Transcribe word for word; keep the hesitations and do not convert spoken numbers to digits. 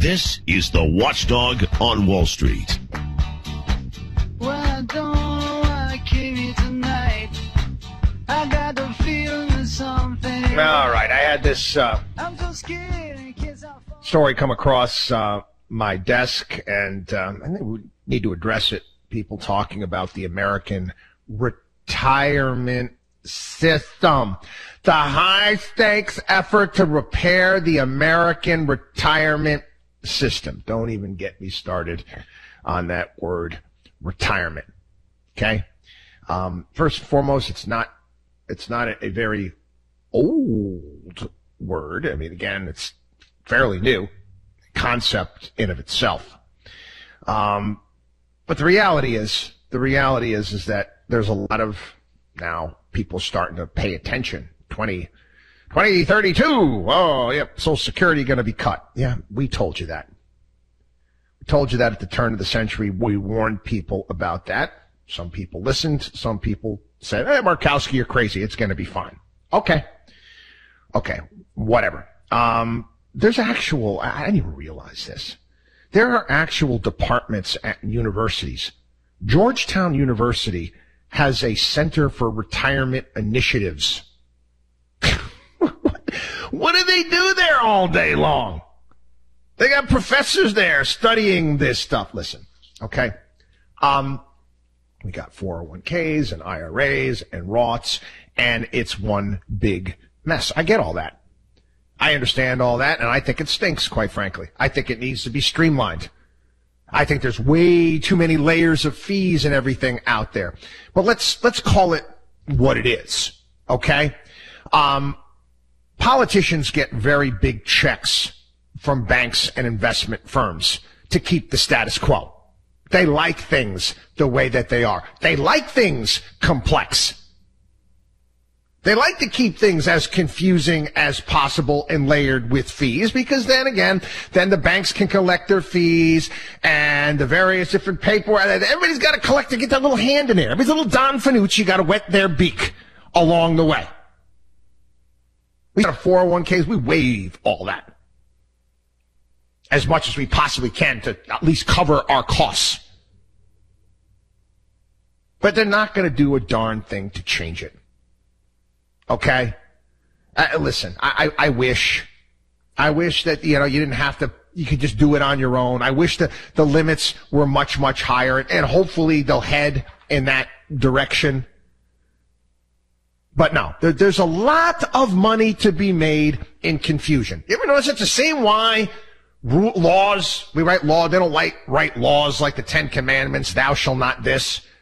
This is the Watchdog on Wall Street. Well, I don't know why I came here tonight. I got the feeling that something. All right, I had this uh, I'm so scared in case I fall. story come across uh, my desk, and um, I think we need to address it. People talking about the American retirement system. The high-stakes effort to repair the American retirement system. Don't even get me started on that word, retirement. Okay? Um, first and foremost, it's not it's not a, a very old word. I mean, again, it's fairly new concept in of itself. Um, but the reality is, the reality is, is that there's a lot of now people starting to pay attention. twenty, twenty thirty-two. Oh, yep. Social Security going to be cut. Yeah, we told you that. We told you that at the turn of the century. We warned people about that. Some people listened. Some people said, hey, Markowski, you're crazy. It's going to be fine. Okay. Okay. Whatever. Um, there's actual, I didn't even realize this. There are actual departments at universities. Georgetown University has a Center for Retirement Initiatives. What do they do there all day long? They got professors there studying this stuff. Listen, okay? Um, we got four oh one k's and I R As and Roths, and it's one big mess. I get all that. I understand all that, and I think it stinks, quite frankly. I think it needs to be streamlined. I think there's way too many layers of fees and everything out there. But let's let's call it what it is, okay? Um, politicians get very big checks from banks and investment firms to keep the status quo. They like things the way that they are. They like things complex. They like to keep things as confusing as possible and layered with fees, because then again, then the banks can collect their fees and the various different paperwork. Everybody's got to collect to get their little hand in there. Everybody's a little Don Fanucci got to wet their beak along the way. We got a four oh one k's. We waive all that as much as we possibly can to at least cover our costs. But they're not going to do a darn thing to change it. Okay? Uh, listen, I, I, I wish, I wish that, you know, you didn't have to, you could just do it on your own. I wish that the limits were much, much higher, and hopefully they'll head in that direction. But no, there, there's a lot of money to be made in confusion. You ever notice it's the same why rule, laws, we write law, they don't like write laws like the Ten Commandments, thou shalt not this.